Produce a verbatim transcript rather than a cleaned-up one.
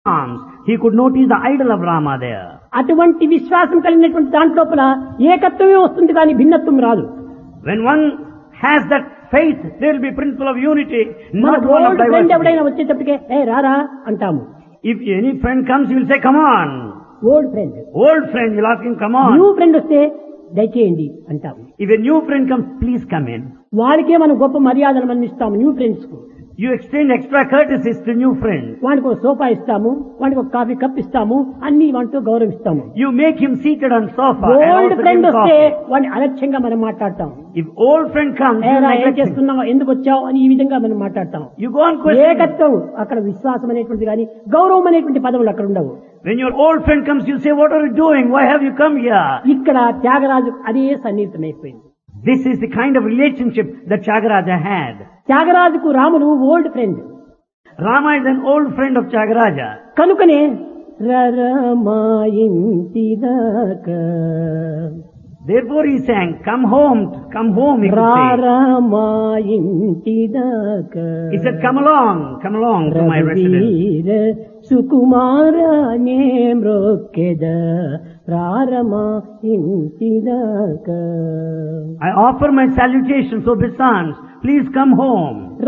arms. He could notice the idol of Rama there. అటువంటి విశ్వాసం కలిగినటువంటి దాంట్లోపల ఏకత్వమే వస్తుంది కానీ భిన్నత్వం రాదు. When one has that faith, there will be principle of unity, మన not one of old friend diversity. ఎవడైనా వచ్చేటప్పటికే ఏ రారా అంటాము. If any friend comes, you will say, come on. Old friend. Old friend, you'll ask him, come new on. Friend వస్తే దయచేయండి అంటాము. If a new friend comes, please come in. వారికే మనం గొప్ప మర్యాదలు మనం ఇస్తాము న్యూ ఫ్రెండ్స్ కు. You extend extra courtesies to new friends. వానికి ఒక సోఫా ఇస్తాము, వానికి ఒక కాఫీ కప్ ఇస్తాము, అన్ని వాటితో గౌరవిస్తాము. You make him seated on sofa and old also give friend him వస్తే coffee. వాడిని అలక్ష్యంగా మనం మాట్లాడతాం. If old friend comes, you ఏరా ఏం neglect him. చేస్తున్నావు, ఎందుకు వచ్చావు అని ఈ విధంగా మనం మాట్లాడతాం. You go on questioning. ఏకత్వం అక్కడ విశ్వాసం అనేటువంటిది కానీ గౌరవం అనేటువంటి పదవులు అక్కడ ఉండవు. When your old friend comes, you say, what are you doing? Why have you come here? ఇక్కడ త్యాగరాజు అదే సన్నిహితమైపోయింది. This is the kind of relationship that Tyagaraja had. త్యాగరాజుకు రాముడు old friend Rama is an old friend of Tyagaraja. కనుకనే రరమాయింటిదాకా Therefore he sang, come home, come home, he could say. రారమాయింటిదాకా He said, come along, come along to my residence. రఘువీర సుకుమారనే మ్రొక్కెద రారమా ఇంటిదాకా. I offer my salutations, obeisance. Please come home.